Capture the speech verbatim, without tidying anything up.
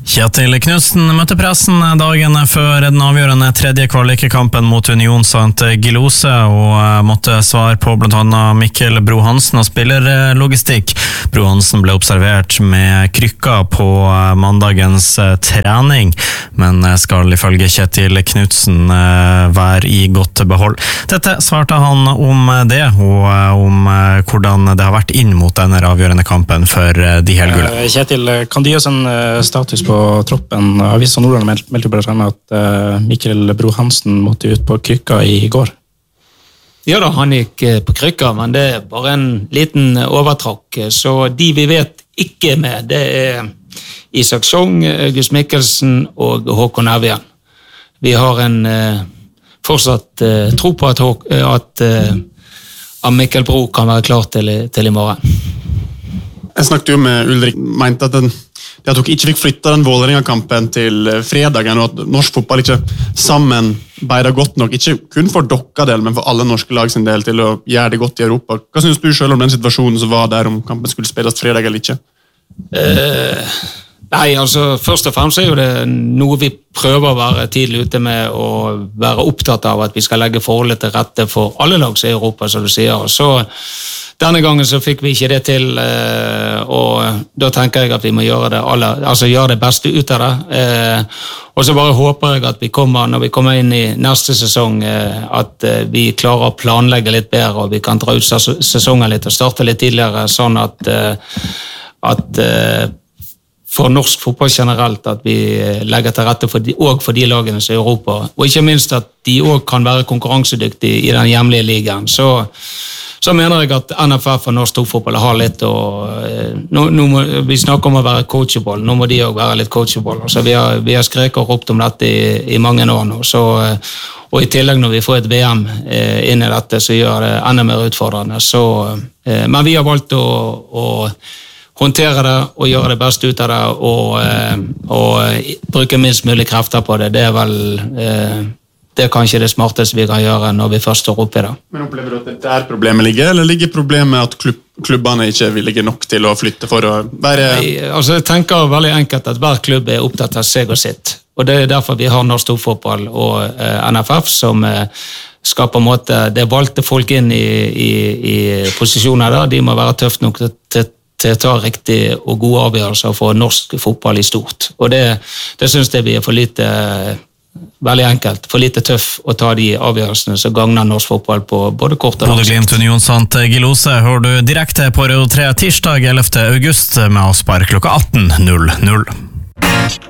Kjetil Knutsen møtte pressen dagen før den avgjørende tredje kvalikkampen mot Union Saint Gilloise og måtte svare på blant annet Mikkel Bro Hansen og spillerlogistikk. Bro Hansen ble observert med krykka på mandagens trening, men skal ifølge Kjetil Knutsen være i godt behold. Dette svarte han om det, og om hvordan det har vært inn mot denne avgjørende kampen for de helgule. Kjetil, kan du gi oss en status på troppen? Avisa Nordland meldte bare frem at uh, Mikkel Bro Hansen måtte ut på krykka i går. Ja da, han gikk på krykka, men det er bare en liten overtrakk. Så de vi vet ikke med, det er Isak Song, August Mikkelsen og Håkon Evjen. Vi har en uh, fortsatt uh, tro på at, at, uh, at Mikkel Bro kan være klar til, til i morgen. Jeg snakket jo med Ulrik, mente at den at dere ikke fikk flytta den Vålerenga-kampen til fredagen, og at norsk fotball ikke sammen beider godt nok, ikke kun for dere del, men for alle norske lag sin del, til å gjøre det godt i Europa. Hva synes du selv om den situasjonen som var der, om kampen skulle spilles fredag eller ikke? Uh, nei, altså, først og fremst er jo det noe vi prøver å være tidlig ute med, og være opptatt av at vi skal legge forholdet til rette for alle lags i Europa, som du sier. Så denne gangen så fikk vi ikke det til, og da tenker jeg at vi må gjøre det, alle, altså gjøre det beste ut av det. Og så bare håper jeg at vi kommer, når vi kommer inn i neste sesong, at vi klarer å planlegge litt bedre, og vi kan dra ut sesongen litt og starte litt tidligere, sånn at, at for norsk fotball generelt, at vi legger til rette for de, og for de lagene som er i Europa, og ikke minst at de også kan være konkurransedyktige i den hjemlige ligaen. Så Så mener jeg at N F F og norsk storfotball har litt, og nå, nå må, vi snakker om å være coachable, nå må de også være litt coachable. Så vi har, vi har skreket og ropt om dette i, i mange år nå, så, og i tillegg når vi får et V M inn i dette, så gjør det enda mer utfordrende. Så, men vi har valgt å, å håndtere det og gjøre det beste ut av det, og, og bruke minst mulig krefter på det. Det er vel Det er kanskje det smarteste vi kan gjøre når vi først står oppe i det. Men opplever du at det er der problemet ligger, eller ligger problemet at klubb, klubbene ikke vil ligge nok til å flytte for å være... Nei, altså jeg tenker veldig enkelt at hver klubb er opptatt av seg og sitt. Og det er derfor vi har norsk storfotball og eh, N F F som eh, skal på en måte, det valgte folk inn i, i, i posisjoner der, de må være tøft nok til, til til å ta riktig og gode avgjørelser for norsk fotball i stort. Og det, det synes jeg vi er for lite... veldig enkelt, for lite tøff å ta de avgjørelsene som gagner norsk fotball på både kort og lang sikt. Bodø-Glimt Union Saint Gilloise hører du direkte på Radio tre tirsdag ellevte august med avspark klokka atten null null.